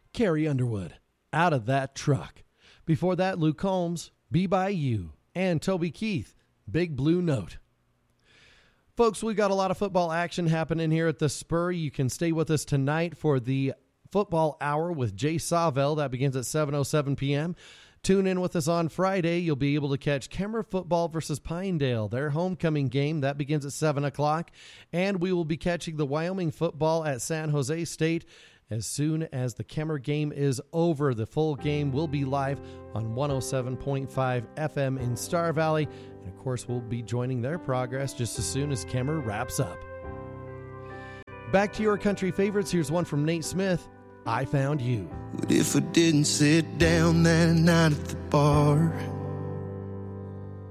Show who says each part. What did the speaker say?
Speaker 1: Carrie Underwood, Out of That Truck. Before that, Luke Combs, Be By You, and Toby Keith, Big Blue Note. Folks, we got a lot of football action happening here at the Spur. You can stay with us tonight for the Football Hour with Jay Sawvell. That begins at 7:07 p.m. Tune in with us on Friday. You'll be able to catch Kemmer football versus Pinedale, their homecoming game. That begins at 7 o'clock. And we will be catching the Wyoming football at San Jose State as soon as the Kemmer game is over. The full game will be live on 107.5 FM in Star Valley. And, of course, we'll be joining their progress just as soon as Kemmer wraps up. Back to your country favorites. Here's one from Nate Smith, I Found You.
Speaker 2: What if I didn't sit down that night at the bar?